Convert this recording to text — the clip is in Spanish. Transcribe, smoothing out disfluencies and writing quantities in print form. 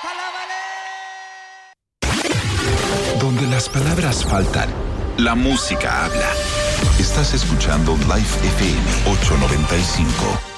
Donde las palabras faltan, la música habla. Estás escuchando Live FM 895.